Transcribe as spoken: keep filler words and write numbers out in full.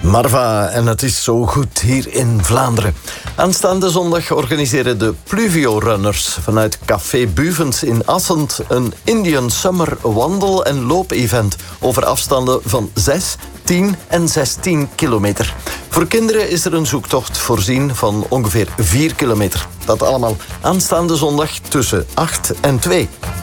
Marva, en het is zo goed hier in Vlaanderen. Aanstaande zondag organiseren de Pluvio Runners vanuit Café Buvens in Assend een Indian Summer wandel- en loop-event over afstanden van zes, tien en zestien kilometer. Voor kinderen is er een zoektocht voorzien van ongeveer vier kilometer. Dat allemaal aanstaande zondag tussen acht en twee.